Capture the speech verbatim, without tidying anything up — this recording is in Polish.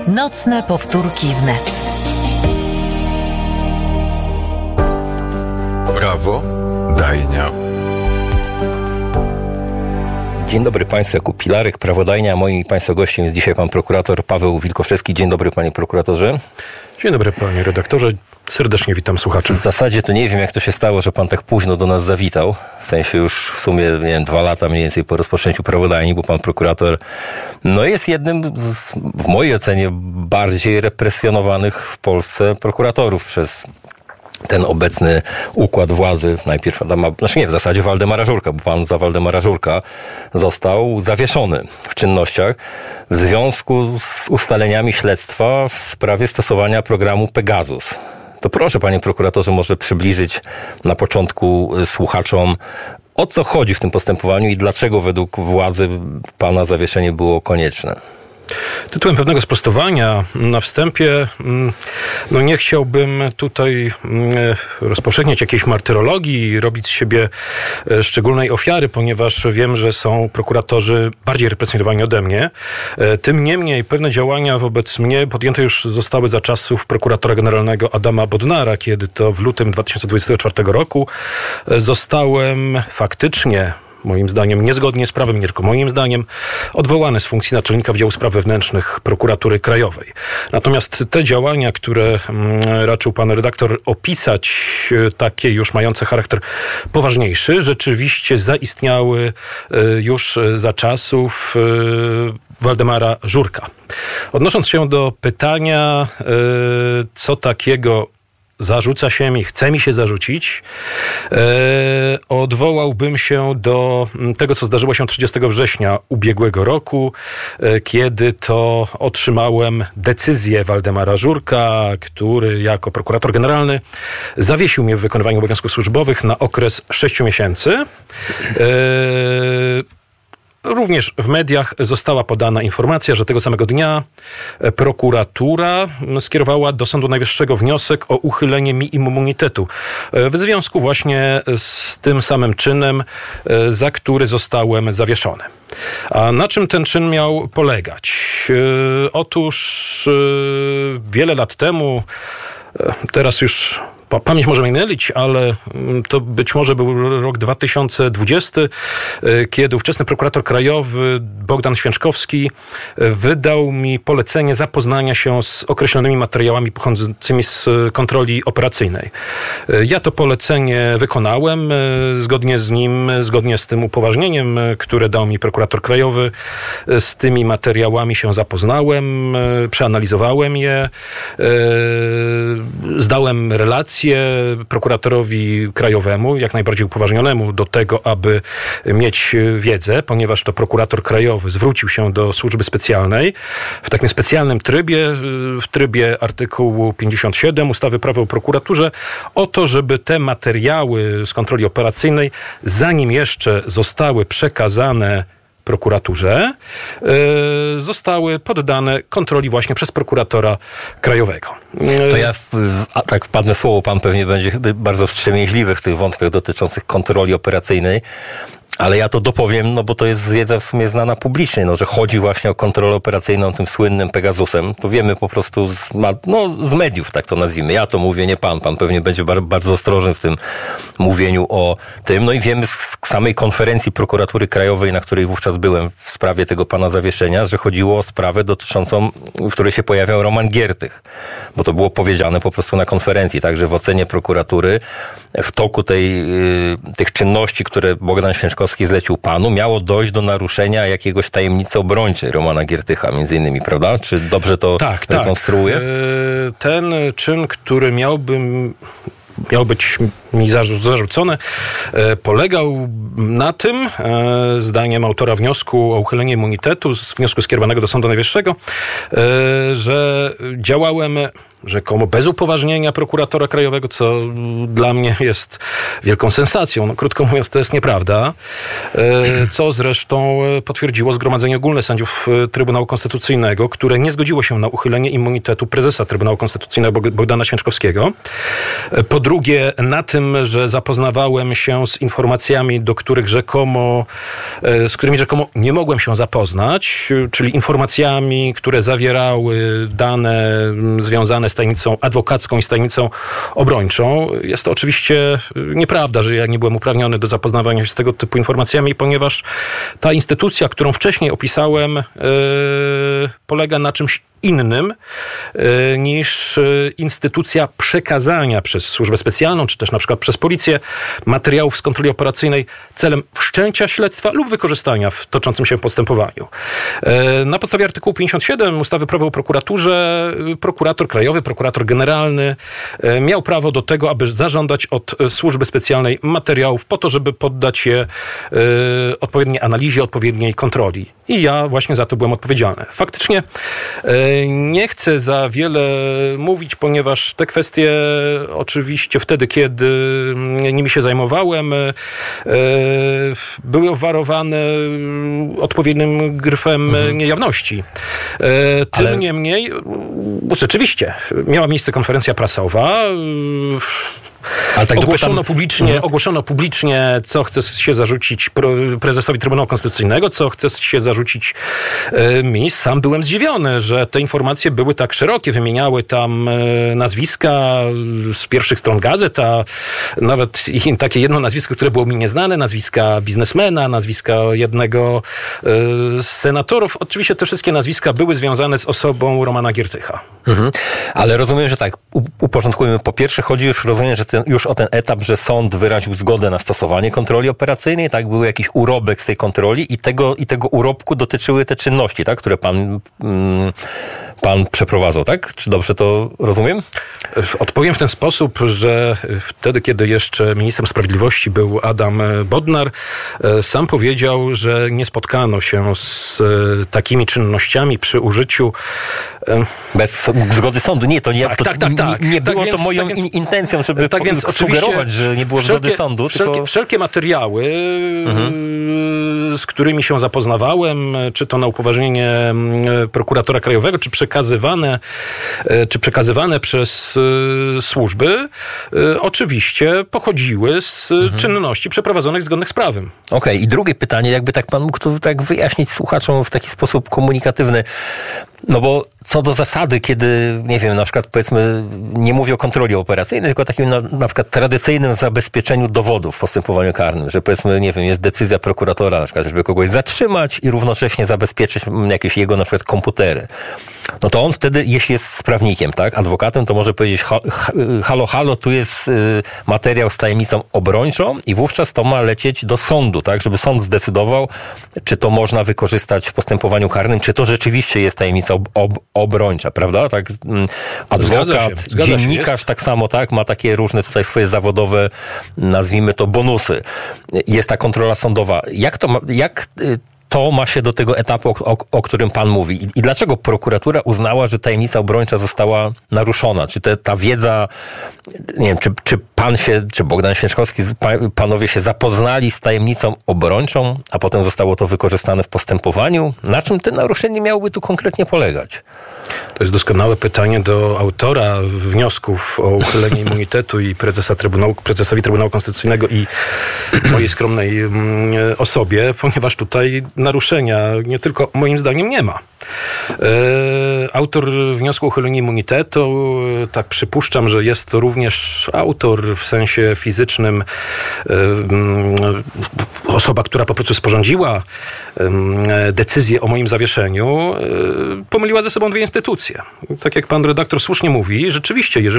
Nocne powtórki wnet. Prawo dajnia. Dzień dobry Państwu, Jakub Pilarek, prawodajnia. Moim i Państwa gościem jest dzisiaj pan prokurator Paweł Wilkoszewski. Dzień dobry panie prokuratorze. Dzień dobry panie redaktorze. Serdecznie witam słuchaczy. W zasadzie to nie wiem, jak to się stało, że pan tak późno do nas zawitał. W sensie już w sumie, nie wiem, dwa lata mniej więcej po rozpoczęciu prawodajni, bo pan prokurator no jest jednym z, w mojej ocenie, bardziej represjonowanych w Polsce prokuratorów przez ten obecny układ władzy, najpierw, znaczy nie, w zasadzie Waldemara Żurka, bo pan za Waldemara Żurka został zawieszony w czynnościach w związku z ustaleniami śledztwa w sprawie stosowania programu Pegasus. To proszę, panie prokuratorze, może przybliżyć na początku słuchaczom, o co chodzi w tym postępowaniu i dlaczego według władzy pana zawieszenie było konieczne. Tytułem pewnego sprostowania na wstępie, no nie chciałbym tutaj rozpowszechniać jakiejś martyrologii i robić z siebie szczególnej ofiary, ponieważ wiem, że są prokuratorzy bardziej represjonowani ode mnie. Tym niemniej pewne działania wobec mnie podjęte już zostały za czasów prokuratora generalnego Adama Bodnara, kiedy to w lutym dwa tysiące dwudziestego czwartego roku zostałem faktycznie, moim zdaniem, niezgodnie z prawem, nie tylko moim zdaniem, odwołany z funkcji naczelnika Wydziału Spraw Wewnętrznych Prokuratury Krajowej. Natomiast te działania, które raczył pan redaktor opisać, takie już mające charakter poważniejszy, rzeczywiście zaistniały już za czasów Waldemara Żurka. Odnosząc się do pytania, co takiego zarzuca się mi, chce mi się zarzucić, e, odwołałbym się do tego, co zdarzyło się trzydziestego września ubiegłego roku, e, kiedy to otrzymałem decyzję Waldemara Żurka, który jako prokurator generalny zawiesił mnie w wykonywaniu obowiązków służbowych na okres sześciu miesięcy. E, Również w mediach została podana informacja, że tego samego dnia prokuratura skierowała do Sądu Najwyższego wniosek o uchylenie mi immunitetu w związku właśnie z tym samym czynem, za który zostałem zawieszony. A na czym ten czyn miał polegać? Otóż wiele lat temu, teraz już pamięć może mnie mylić, ale to być może był rok dwa tysiące dwudziesty, kiedy ówczesny prokurator krajowy Bogdan Święczkowski wydał mi polecenie zapoznania się z określonymi materiałami pochodzącymi z kontroli operacyjnej. Ja to polecenie wykonałem. Zgodnie z nim, zgodnie z tym upoważnieniem, które dał mi prokurator krajowy, z tymi materiałami się zapoznałem, przeanalizowałem je, zdałem relacje prokuratorowi krajowemu, jak najbardziej upoważnionemu do tego, aby mieć wiedzę, ponieważ to prokurator krajowy zwrócił się do służby specjalnej w takim specjalnym trybie, w trybie artykułu pięćdziesiąt siedem ustawy Prawo o prokuraturze, o to, żeby te materiały z kontroli operacyjnej, zanim jeszcze zostały przekazane prokuraturze, yy, zostały poddane kontroli właśnie przez prokuratora krajowego. To ja w, w, tak wpadnę słowo, pan pewnie będzie bardzo wstrzemięźliwy w tych wątkach dotyczących kontroli operacyjnej, ale ja to dopowiem, no bo to jest wiedza w sumie znana publicznie, no, że chodzi właśnie o kontrolę operacyjną tym słynnym Pegasusem. To wiemy po prostu z, no, z mediów, tak to nazwijmy. Ja to mówię, nie pan. Pan pewnie będzie bar- bardzo ostrożny w tym mówieniu o tym. No i wiemy z samej konferencji prokuratury krajowej, na której wówczas byłem w sprawie tego pana zawieszenia, że chodziło o sprawę dotyczącą, w której się pojawiał Roman Giertych. Bo to było powiedziane po prostu na konferencji. Także w ocenie prokuratury w toku tej, y, tych czynności, które Bogdan Święczkowski zlecił panu, miało dojść do naruszenia jakiegoś tajemnicy obrończej Romana Giertycha, między innymi, prawda? Czy dobrze to tak, rekonstruuję? Tak. Ten czyn, który miałby, miał być mi zarzucone, polegał na tym, zdaniem autora wniosku o uchylenie immunitetu, z wniosku skierowanego do Sądu Najwyższego, że działałem rzekomo bez upoważnienia prokuratora krajowego, co dla mnie jest wielką sensacją. No, krótko mówiąc, to jest nieprawda, co zresztą potwierdziło Zgromadzenie Ogólne Sędziów Trybunału Konstytucyjnego, które nie zgodziło się na uchylenie immunitetu prezesa Trybunału Konstytucyjnego Bogdana Święczkowskiego. Po drugie, na tym tym, że zapoznawałem się z informacjami, do których rzekomo, z którymi rzekomo nie mogłem się zapoznać, czyli informacjami, które zawierały dane związane z tajemnicą adwokacką i z tajemnicą obrończą. Jest to oczywiście nieprawda, że ja nie byłem uprawniony do zapoznawania się z tego typu informacjami, ponieważ ta instytucja, którą wcześniej opisałem, yy, polega na czymś innym yy, niż yy, instytucja przekazania przez służbę specjalną, czy też na przykład przez policję materiałów z kontroli operacyjnej celem wszczęcia śledztwa lub wykorzystania w toczącym się postępowaniu. Yy, na podstawie artykułu pięćdziesiąt siedem ustawy Prawo o prokuraturze yy, prokurator krajowy, prokurator generalny yy, miał prawo do tego, aby zażądać od yy, służby specjalnej materiałów po to, żeby poddać je yy, odpowiedniej analizie, odpowiedniej kontroli. I ja właśnie za to byłem odpowiedzialny. Faktycznie yy, nie chcę za wiele mówić, ponieważ te kwestie oczywiście wtedy, kiedy nimi się zajmowałem, były obwarowane odpowiednim gryfem mhm. niejawności. Tym Ale... niemniej, rzeczywiście, miała miejsce konferencja prasowa. Ale tak ogłoszono, dopytam... publicznie, mhm. ogłoszono publicznie, co chce się zarzucić prezesowi Trybunału Konstytucyjnego, co chce się zarzucić e, mi. Sam byłem zdziwiony, że te informacje były tak szerokie. Wymieniały tam e, nazwiska z pierwszych stron gazet, a nawet i takie jedno nazwisko, które było mi nieznane, nazwiska biznesmena, nazwiska jednego e, z senatorów. Oczywiście te wszystkie nazwiska były związane z osobą Romana Giertycha. Mhm. Ale rozumiem, że tak, uporządkujmy. Po pierwsze, chodzi już, rozumiem, że ten, już o ten etap, że sąd wyraził zgodę na stosowanie kontroli operacyjnej, tak, był jakiś urobek z tej kontroli i tego, i tego urobku dotyczyły te czynności, tak, które pan, mm, pan przeprowadzał, tak? Czy dobrze to rozumiem? Odpowiem w ten sposób, że wtedy, kiedy jeszcze ministrem sprawiedliwości był Adam Bodnar, sam powiedział, że nie spotkano się z takimi czynnościami przy użyciu... Bez zgody sądu. Nie, to nie, tak, to tak, tak, tak. nie, nie było tak to więc, moją tak więc, intencją, żeby tak więc sugerować, że nie było wszelkie, zgody sądu. Wszelkie, tylko... wszelkie materiały, mhm. z którymi się zapoznawałem, czy to na upoważnienie prokuratora krajowego, czy przekazywane, czy przekazywane przez służby, oczywiście pochodziły z mhm. czynności przeprowadzonych zgodnych z prawem. Okej, okay. I drugie pytanie, jakby tak pan mógł to tak wyjaśnić słuchaczom w taki sposób komunikatywny. No bo co do zasady, kiedy, nie wiem, na przykład powiedzmy, nie mówię o kontroli operacyjnej, tylko o takim na, na przykład tradycyjnym zabezpieczeniu dowodów w postępowaniu karnym, że powiedzmy, nie wiem, jest decyzja prokuratora na przykład, żeby kogoś zatrzymać i równocześnie zabezpieczyć jakieś jego na przykład komputery. No to on wtedy, jeśli jest sprawnikiem, tak, adwokatem, to może powiedzieć, halo, halo, tu jest y, materiał z tajemnicą obrończą i wówczas to ma lecieć do sądu, tak, żeby sąd zdecydował, czy to można wykorzystać w postępowaniu karnym, czy to rzeczywiście jest tajemnica ob, ob, obrończa, prawda? Tak, adwokat, zgadza się, zgadza dziennikarz się, tak samo, tak, ma takie różne tutaj swoje zawodowe, nazwijmy to, bonusy. Jest ta kontrola sądowa. Jak to ma, jak to ma się do tego etapu, o, o, o którym pan mówi? I, I dlaczego prokuratura uznała, że tajemnica obrończa została naruszona? Czy te, ta wiedza, nie wiem, czy, czy pan się, czy Bogdan Święczkowski, panowie się zapoznali z tajemnicą obrończą, a potem zostało to wykorzystane w postępowaniu? Na czym te naruszenie miałoby tu konkretnie polegać? To jest doskonałe pytanie do autora wniosków o uchylenie immunitetu i prezesa Trybunału, prezesowi Trybunału Konstytucyjnego i mojej skromnej osobie, ponieważ tutaj naruszenia nie tylko moim zdaniem nie ma. Autor wniosku o uchylenie immunitetu, tak przypuszczam, że jest to również autor w sensie fizycznym, osoba, która po prostu sporządziła decyzję o moim zawieszeniu, pomyliła ze sobą dwie instytucje. Tak jak pan redaktor słusznie mówi, rzeczywiście, jeżeli